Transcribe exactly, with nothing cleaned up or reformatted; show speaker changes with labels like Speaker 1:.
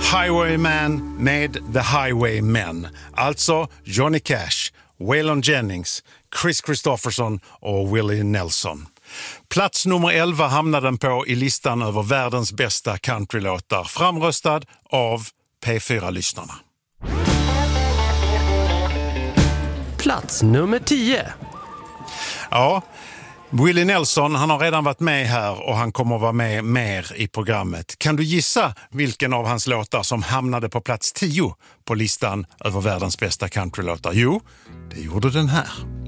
Speaker 1: Highwayman med The Highwaymen. Alltså Johnny Cash, Waylon Jennings, Chris Christopherson och Willie Nelson. Plats nummer elva hamnade den på i listan över världens bästa countrylåtar, framröstad av P fyra-lyssnarna.
Speaker 2: Plats nummer tio.
Speaker 1: Ja, Willie Nelson, han har redan varit med här och han kommer att vara med mer i programmet. Kan du gissa vilken av hans låtar som hamnade på plats tio på listan över världens bästa countrylåtar? Jo, det gjorde den här.